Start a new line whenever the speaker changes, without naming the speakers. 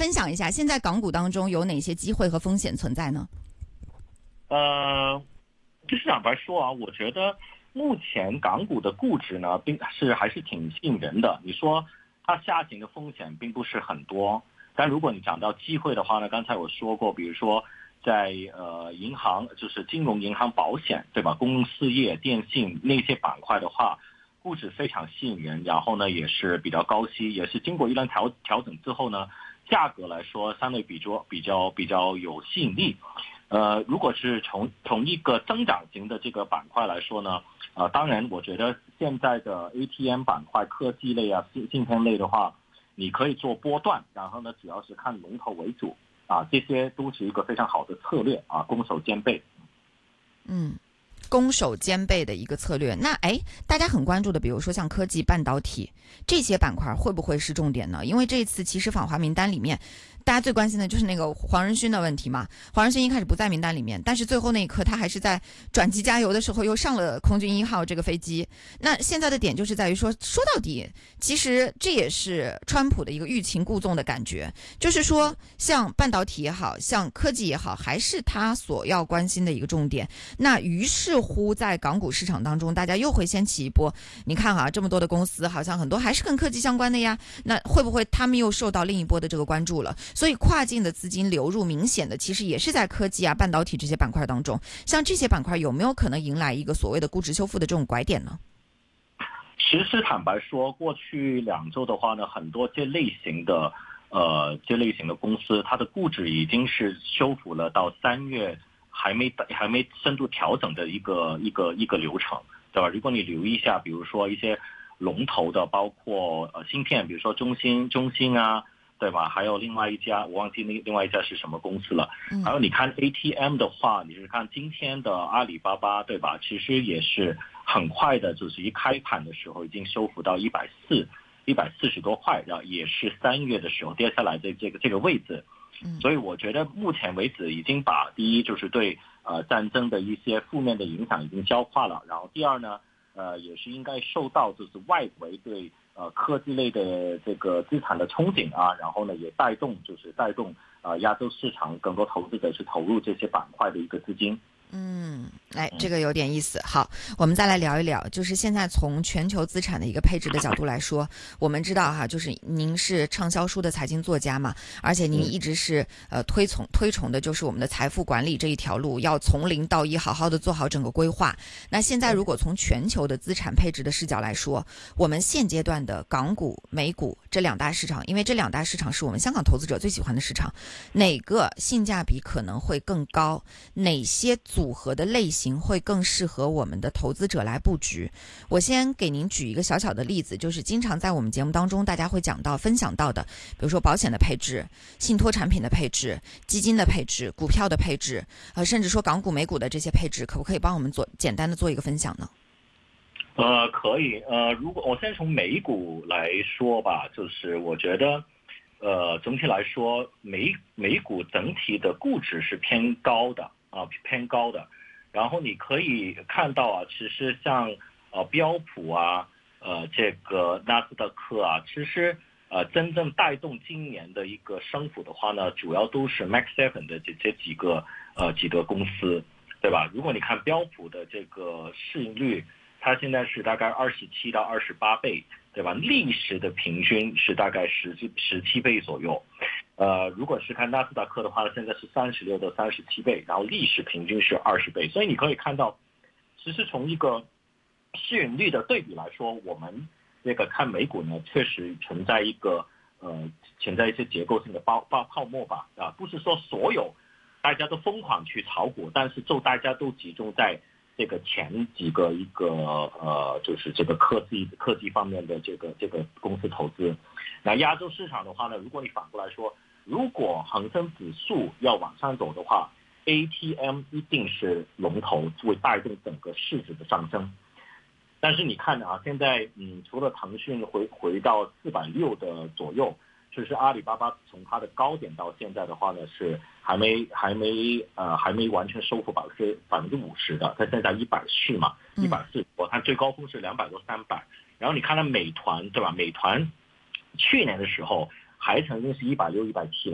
分享一下，现在港股当中有哪些机会和风险存在呢？
就是坦白说啊，我觉得目前港股的估值呢，还是挺吸引人的。你说它下行的风险并不是很多，但如果你讲到机会的话呢，刚才我说过，比如说在银行，就是金融、银行、保险，对吧？公司业、电信那些板块的话，估值非常吸引人，然后呢也是比较高息，也是经过一轮调整之后呢，价格来说相对比较有吸引力。如果是从一个增长型的这个板块来说呢，当然我觉得现在的 ATM 板块、科技类啊、芯片类的话，你可以做波段，然后呢，主要是看龙头为主啊，这些都是一个非常好的策略啊，攻守兼备。
攻守兼备的一个策略。那大家很关注的，比如说像科技、半导体这些板块，会不会是重点呢？因为这次其实访华名单里面，大家最关心的就是那个黄仁勋的问题嘛。黄仁勋一开始不在名单里面，但是最后那一刻他还是在转机加油的时候又上了空军1号这个飞机。那现在的点就是在于说到底，其实这也是川普的一个欲擒故纵的感觉，就是说像半导体也好，像科技也好，还是他所要关心的一个重点。那于是乎在港股市场当中，大家又会掀起一波，你看这么多的公司好像很多还是跟科技相关的呀，那会不会他们又受到另一波的这个关注了？所以跨境的资金流入明显的其实也是在科技啊、半导体这些板块当中。像这些板块有没有可能迎来一个所谓的估值修复的这种拐点呢？
其实坦白说，过去2周的话呢，很多这类型的公司，它的估值已经是修复了到3月还没深度调整的一个流程，对吧？如果你留意一下，比如说一些龙头的，包括芯片，比如说中芯啊，对吧？还有另外一家，我忘记另外一家是什么公司了。还有你看 ATM 的话，你是看今天的阿里巴巴，对吧？其实也是很快的，就是一开盘的时候已经修复到140多块，然后也是3月的时候跌下来的这个位置。所以我觉得目前为止已经把第一就是对战争的一些负面的影响已经消化了，然后第二呢也是应该受到就是外围对科技类的这个资产的憧憬啊，然后呢也带动亚洲市场更多投资者去投入这些板块的一个资金。
这个有点意思。好，我们再来聊一聊，就是现在从全球资产的一个配置的角度来说，我们知道就是您是畅销书的财经作家嘛，而且您一直是推崇的就是我们的财富管理这一条路，要从0到1好好的做好整个规划。那现在如果从全球的资产配置的视角来说，我们现阶段的港股、美股这2大市场，因为这2大市场是我们香港投资者最喜欢的市场，哪个性价比可能会更高？哪些组合的类型会更适合我们的投资者来布局？我先给您举一个小小的例子，就是经常在我们节目当中大家会分享到的，比如说保险的配置、信托产品的配置、基金的配置、股票的配置，甚至说港股、美股的这些配置，可不可以帮我们简单的做一个分享呢？
可以。如果我先从美股来说吧，就是我觉得总体来说美股整体的估值是偏高的。然后你可以看到其实像标普啊，这个纳斯达克啊，其实真正带动今年的一个升幅的话呢，主要都是 Max 7的这几个公司，对吧？如果你看标普的这个市盈率，它现在是大概27到28倍，对吧？历史的平均是大概17倍左右。如果是看纳斯达克的话，现在是36到37倍，然后历史平均是20倍。所以你可以看到，其实从一个市盈率的对比来说，我们这个看美股呢，确实存在一些结构性的泡沫吧，不是说所有大家都疯狂去炒股，但是就大家都集中在这个前几个就是这个科技方面的这个公司投资。那亚洲市场的话呢，如果你反过来说，如果恒生指数要往上走的话， ATM 一定是龙头，会带动整个市值的上升。但是你看现在除了腾讯回到460的左右，就是阿里巴巴从它的高点到现在的话呢，是还没完全收复50%的，它现在140嘛，140，我看最高峰是200多300。然后你看到美团，对吧？美团去年的时候还曾经是160、170